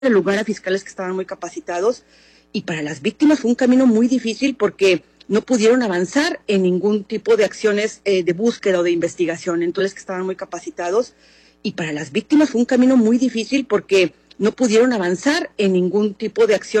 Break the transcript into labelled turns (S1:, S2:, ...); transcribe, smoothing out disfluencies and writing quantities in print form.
S1: el lugar a fiscales que estaban muy capacitados, y para las víctimas fue un camino muy difícil porque no pudieron avanzar en ningún tipo de acciones de búsqueda o de investigación. Entonces, que estaban muy capacitados, y para las víctimas fue un camino muy difícil porque no pudieron avanzar en ningún tipo de acción